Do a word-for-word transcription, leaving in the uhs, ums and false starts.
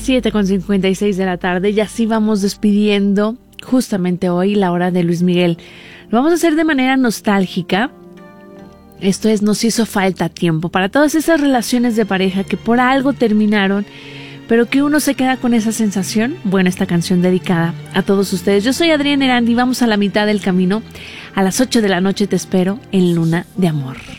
siete con cincuenta y seis de la tarde y así vamos despidiendo justamente hoy la hora de Luis Miguel. Lo vamos a hacer de manera nostálgica. Esto es Nos hizo falta tiempo, para todas esas relaciones de pareja que por algo terminaron, pero que uno se queda con esa sensación. Bueno, esta canción dedicada a todos ustedes. Yo soy Adriana Erandi, vamos a la mitad del camino. A las ocho de la noche te espero en Luna de Amor.